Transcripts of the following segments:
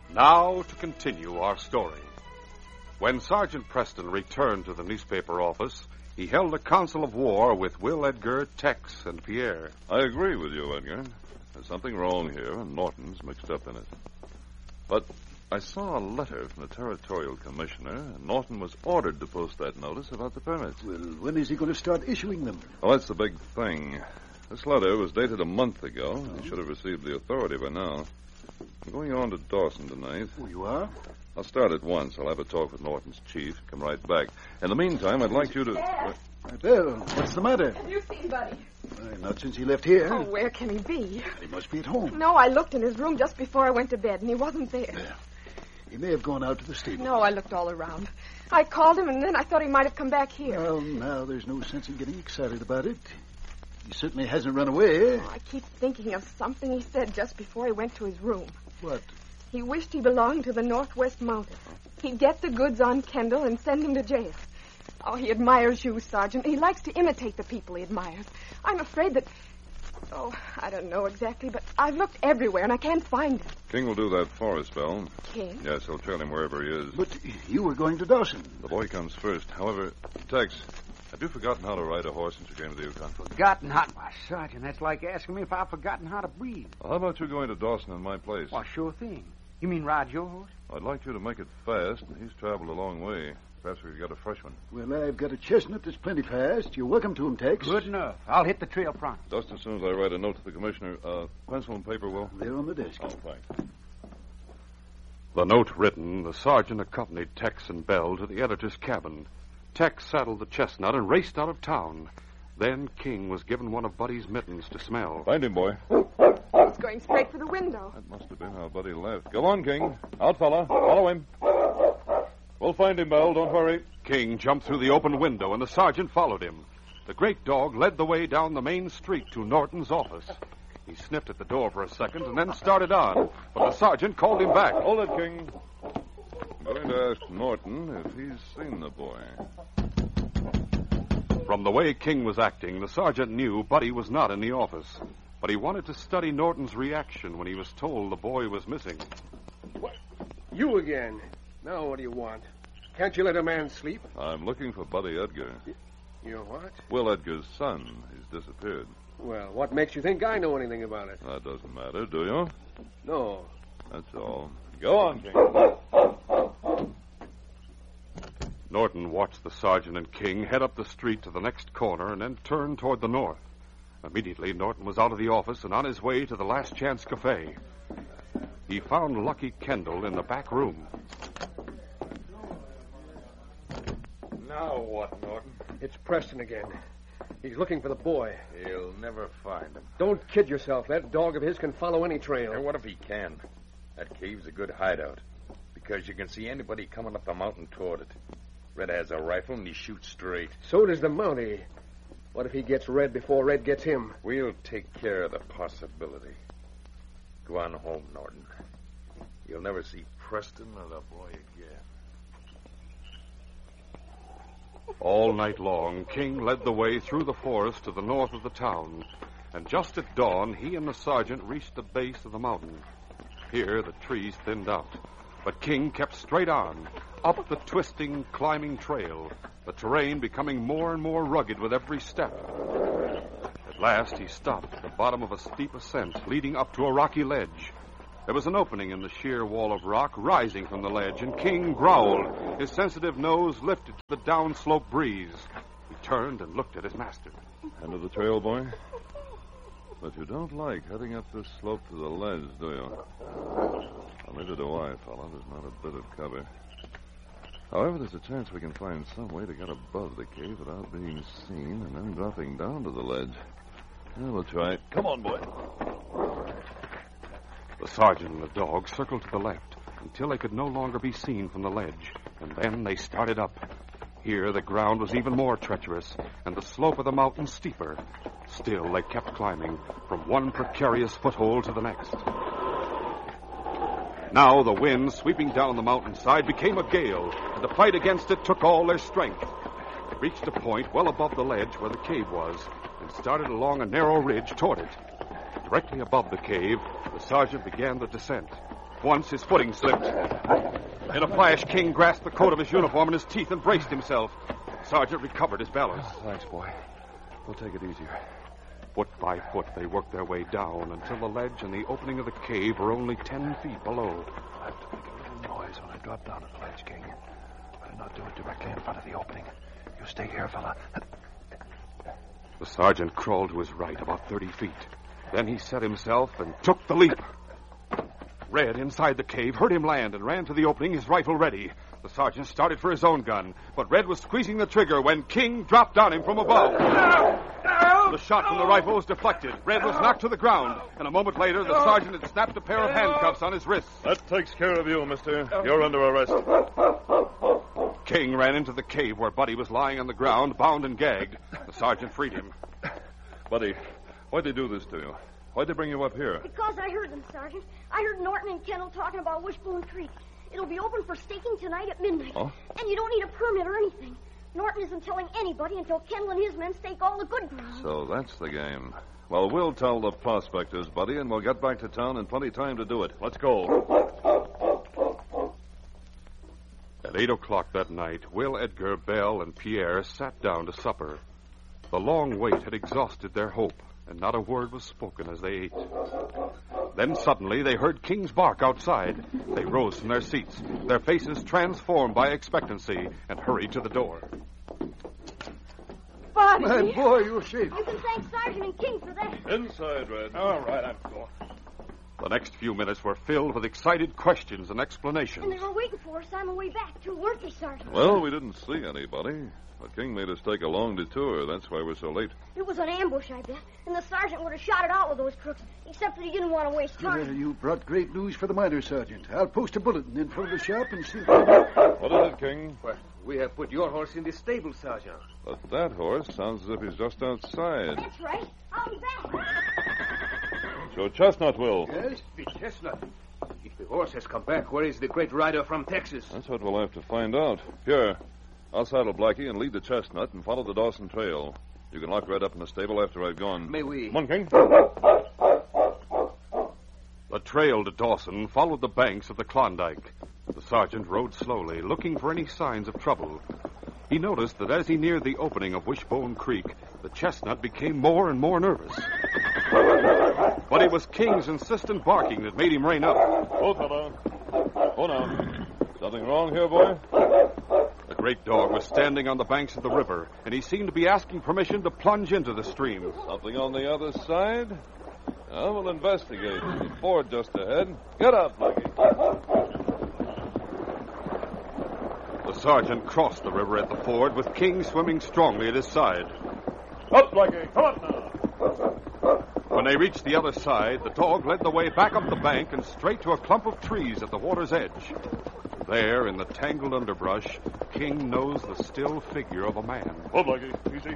Now to continue our story. When Sergeant Preston returned to the newspaper office, he held a council of war with Will Edgar, Tex, and Pierre. I agree with you, Edgar. There's something wrong here, and Norton's mixed up in it. But I saw a letter from the Territorial Commissioner, and Norton was ordered to post that notice about the permits. Well, when is he going to start issuing them? Well, that's the big thing. This letter was dated a month ago. He should have received the authority by now. I'm going on to Dawson tonight. Oh, you are? I'll start at once. I'll have a talk with Norton's chief. Come right back. In the meantime, I'd like you to... Well, what's the matter? Have you seen Buddy? Not since he left here. Oh, where can he be? He must be at home. No, I looked in his room just before I went to bed, and he wasn't there. He may have gone out to the stable. No, I looked all around. I called him, and then I thought he might have come back here. Well, now there's no sense in getting excited about it. He certainly hasn't run away. Oh, I keep thinking of something he said just before he went to his room. What? He wished he belonged to the Northwest Mounted. He'd get the goods on Kendall and send him to jail. Oh, he admires you, Sergeant. He likes to imitate the people he admires. I'm afraid that... Oh, I don't know exactly, but I've looked everywhere, and I can't find him. King will do that for us, Belle. King? Yes, he'll trail him wherever he is. But you were going to Dawson. The boy comes first. However, Tex, have you forgotten how to ride a horse since you came to the Yukon? Forgotten how... Why, Sergeant, that's like asking me if I've forgotten how to breathe. Well, how about you going to Dawson in my place? Well, sure thing. You mean ride your horse? I'd like you to make it fast. He's traveled a long way. Perhaps we've got a fresh one. Well, I've got a chestnut that's plenty fast. You're welcome to him, Tex. Good enough. I'll hit the trail pronto. Just as soon as I write a note to the commissioner. Pencil and paper, Will? They're on the desk. Oh, thanks. The note written, the sergeant accompanied Tex and Bell to the editor's cabin. Tex saddled the chestnut and raced out of town. Then King was given one of Buddy's mittens to smell. Find him, boy. He's going straight for the window. That must have been how Buddy left. Go on, King. Out, fella. Follow him. We'll find him, Bell. Don't worry. King jumped through the open window, and the sergeant followed him. The great dog led the way down the main street to Norton's office. He sniffed at the door for a second and then started on, but the sergeant called him back. Hold it, King. I'm going to ask Norton if he's seen the boy. From the way King was acting, the sergeant knew Buddy was not in the office, but he wanted to study Norton's reaction when he was told the boy was missing. What? You again? Now what do you want? Can't you let a man sleep? I'm looking for Buddy Edgar. You what? Will Edgar's son. He's disappeared. Well, what makes you think I know anything about it? That doesn't matter, do you? No. That's all. Go on, King. Norton watched the sergeant and King head up the street to the next corner and then turn toward the north. Immediately, Norton was out of the office and on his way to the Last Chance Cafe. He found Lucky Kendall in the back room. Now what, Norton? It's Preston again. He's looking for the boy. He'll never find him. Don't kid yourself. That dog of his can follow any trail. And what if he can? That cave's a good hideout. Because you can see anybody coming up the mountain toward it. Red has a rifle and he shoots straight. So does the Mountie. What if he gets Red before Red gets him? We'll take care of the possibility. Go on home, Norton. You'll never see Preston or the boy again. All night long, King led the way through the forest to the north of the town. And just at dawn, he and the sergeant reached the base of the mountain. Here, the trees thinned out. But King kept straight on, up the twisting, climbing trail, the terrain becoming more and more rugged with every step. At last, he stopped at the bottom of a steep ascent leading up to a rocky ledge. There was an opening in the sheer wall of rock rising from the ledge, and King growled, his sensitive nose lifted to the downslope breeze. He turned and looked at his master. End of the trail, boy? But you don't like heading up this slope to the ledge, do you? Well, neither do I, fella. There's not a bit of cover. However, there's a chance we can find some way to get above the cave without being seen and then dropping down to the ledge. Yeah, we'll try it. Come on, boy. The sergeant and the dog circled to the left until they could no longer be seen from the ledge, and then they started up. Here, the ground was even more treacherous, and the slope of the mountain steeper. Still, they kept climbing from one precarious foothold to the next. Now, the wind sweeping down the mountainside became a gale, and the fight against it took all their strength. They reached a point well above the ledge where the cave was, and started along a narrow ridge toward it. Directly above the cave, the sergeant began the descent. Once his footing slipped. In a flash, King grasped the coat of his uniform in his teeth and braced himself. The sergeant recovered his balance. Thanks, boy. We'll take it easier. Foot by foot, they worked their way down until the ledge and the opening of the cave were only 10 feet below. I have to make a little noise when I drop down at the ledge, King. Better not do it directly in front of the opening. You stay here, fella. The sergeant crawled to his right about 30 feet. Then he set himself and took the leap. Red, inside the cave, heard him land and ran to the opening, his rifle ready. The sergeant started for his own gun, but Red was squeezing the trigger when King dropped on him from above. The shot from the rifle was deflected. Red was knocked to the ground, and a moment later, the sergeant had snapped a pair of handcuffs on his wrists. That takes care of you, mister. You're under arrest. King ran into the cave where Buddy was lying on the ground, bound and gagged. The sergeant freed him. Buddy, why'd they do this to you? Why'd they bring you up here? Because I heard them, Sergeant. I heard Norton and Kendall talking about Wishbone Creek. It'll be open for staking tonight at midnight. Oh? And you don't need a permit or anything. Norton isn't telling anybody until Kendall and his men stake all the good ground. So that's the game. Well, we'll tell the prospectors, Buddy, and we'll get back to town in plenty of time to do it. Let's go. At 8 o'clock that night, Will, Edgar, Bell, and Pierre sat down to supper. The long wait had exhausted their hope, and not a word was spoken as they ate. Then suddenly they heard King's bark outside. They rose from their seats, their faces transformed by expectancy, and hurried to the door. Buddy! My boy, you're safe. You can thank Sergeant and King for that. Inside, Red. All right, I'm going. The next few minutes were filled with excited questions and explanations. And they were waiting for us on the way back, too, weren't they, Sergeant? Well, we didn't see anybody. The King made us take a long detour. That's why we're so late. It was an ambush, I bet. And the sergeant would have shot it out with those crooks, except that he didn't want to waste time. You brought great news for the miners, Sergeant. I'll post a bulletin in front of the shop and see. What is it, King? Well, we have put your horse in the stable, Sergeant. But that horse sounds as if he's just outside. That's right. I'll be back. So Chestnut will. Yes? The chestnut. If the horse has come back, where is the great rider from Texas? That's what we'll have to find out. Here, I'll saddle Blackie and lead the Chestnut and follow the Dawson trail. You can lock Red up in the stable after I've gone. May we? Come on, King. The trail to Dawson followed the banks of the Klondike. The sergeant rode slowly, looking for any signs of trouble. He noticed that as he neared the opening of Wishbone Creek, the Chestnut became more and more nervous. But it was King's insistent barking that made him rein up. Oh, fella. Oh, now. Something wrong here, boy? The great dog was standing on the banks of the river, and he seemed to be asking permission to plunge into the stream. Something on the other side? Well, we'll investigate. There's a ford just ahead. Get up, Blackie. The sergeant crossed the river at the ford, with King swimming strongly at his side. Up, Blackie. Come on now. When they reached the other side, the dog led the way back up the bank and straight to a clump of trees at the water's edge. There, in the tangled underbrush, King nosed the still figure of a man. Oh, Blackie. Easy.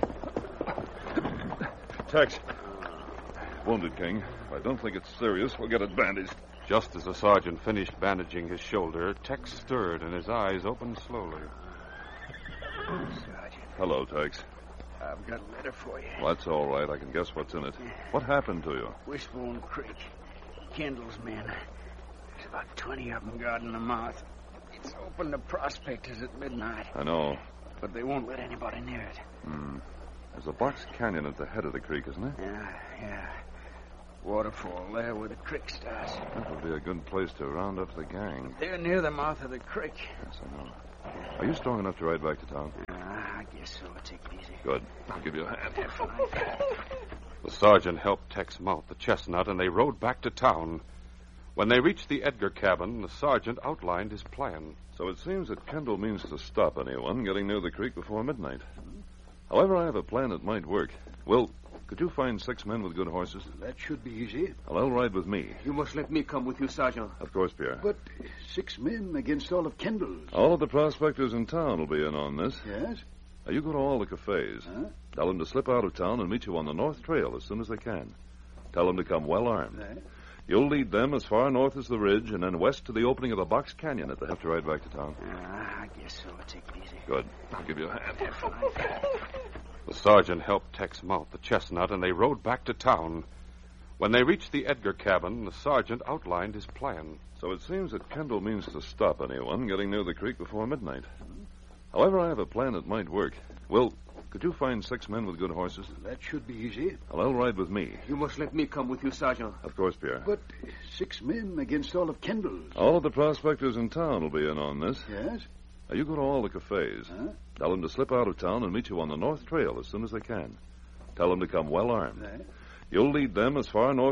Tex. Wounded, King. I don't think it's serious. We'll get it bandaged. Just as the sergeant finished bandaging his shoulder, Tex stirred and his eyes opened slowly. Sergeant, Hello, Tex. I've got a letter for you. Well, that's all right. I can guess what's in it. What happened to you? Wishbone Creek. Kendall's men. There's about 20 of them guarding the mouth. It's open to prospectors at midnight, I know. but they won't let anybody near it. There's a box canyon at the head of the creek, isn't there? Yeah. Waterfall there where the creek starts. That would be a good place to round up the gang. They're near the mouth of the creek. Yes, I know. Are you strong enough to ride back to town? I guess so. Take it easy. Good. I'll give you a hand. The sergeant helped Tex mount the Chestnut, and they rode back to town. When they reached the Edgar cabin, the sergeant outlined his plan. So it seems that Kendall means to stop anyone getting near the creek before midnight. However, I have a plan that might work. Will, could you find 6 men with good horses? That should be easy. Well, they'll ride with me. You must let me come with you, Sergeant. Of course, Pierre. But 6 men against all of Kendall's. All of the prospectors in town will be in on this. Yes? Now, you go to all the cafes. Huh? Tell them to slip out of town and meet you on the North Trail as soon as they can. Tell them to come well armed. Right. You'll lead them as far north as the ridge and then west to the opening of the Box Canyon if they have to ride back to town. I guess so. Take it easy. Good. I'll give you a hand. The sergeant helped Tex mount the Chestnut, and they rode back to town. When they reached the Edgar cabin, the sergeant outlined his plan. So it seems that Kendall means to stop anyone getting near the creek before midnight. However, I have a plan that might work. Will, could you find 6 men with good horses? That should be easy. Well, they'll ride with me. You must let me come with you, Sergeant. Of course, Pierre. But 6 men against all of Kendall's. All of the prospectors in town will be in on this. Yes? Now, you go to all the cafes. Huh? Tell them to slip out of town and meet you on the North Trail as soon as they can. Tell them to come well armed. Right. You'll lead them as far north